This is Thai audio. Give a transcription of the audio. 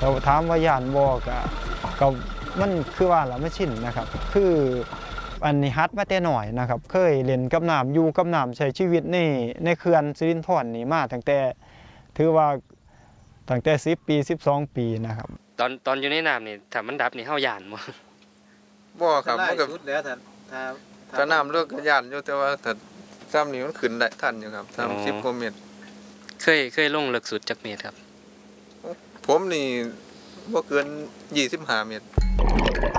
แต่ถามว่าย่านบ่ก็มันคือว่าละมันชินนะครับคืออันนี้ฮัดมาแต่น้อยนะครับเคยเล่นกับน้ำอยู่กับน้ำใช้ชีวิตในเขื่อนสิรินธรนี่มาตั้งแต่ถือว่าตั้งแต่10 ปี12 ปีนะครับตอนอยู่ในน้ำนี่ถ้ามันดับนี่เฮาย่านบ่ครับมันก็สุดแล้วถ้าน้ำเลิกก็ย่านอยู่แต่ว่าถ้าซ้ำนี่มันขึ้นได้ทันอยู่ครับ30กว่าเมตรเคยลงลึกสุดจักเมตรครับผมนี่บ่เกิน25 เมตร